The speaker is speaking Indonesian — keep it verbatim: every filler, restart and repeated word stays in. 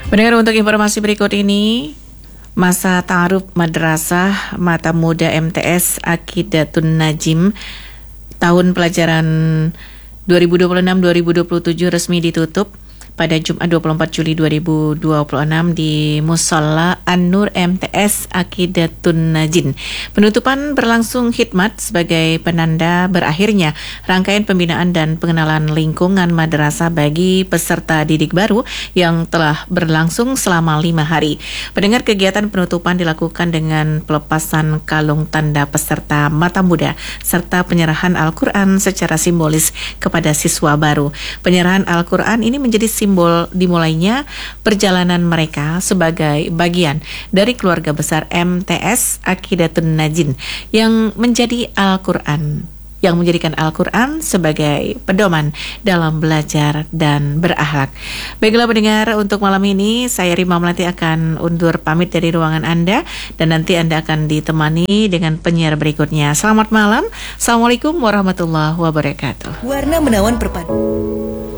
Pendengar, untuk informasi berikut ini, masa ta'aruf Madrasah Mata Muda M T S Aqidatun Najim tahun pelajaran dua ribu dua puluh enam dua ribu dua puluh tujuh resmi ditutup pada Jumat dua puluh empat Juli dua ribu dua puluh enam di Musholla An-Nur M T S Aqidatun Najim. Penutupan berlangsung khidmat sebagai penanda berakhirnya rangkaian pembinaan dan pengenalan lingkungan madrasah bagi peserta didik baru yang telah berlangsung selama lima hari. Pendengar, kegiatan penutupan dilakukan dengan pelepasan kalung tanda peserta Mata Muda serta penyerahan Al-Quran secara simbolis kepada siswa baru. Penyerahan Al-Quran ini menjadi simbol simbol dimulainya perjalanan mereka sebagai bagian dari keluarga besar M T S Aqidatun Najim yang menjadi Al-Quran, yang menjadikan Al-Quran sebagai pedoman dalam belajar dan berakhlak. Baiklah pendengar, untuk malam ini saya Rima Melati akan undur pamit dari ruangan Anda dan nanti Anda akan ditemani dengan penyiar berikutnya. Selamat malam. Assalamualaikum warahmatullahi wabarakatuh. Warna menawan perpadu.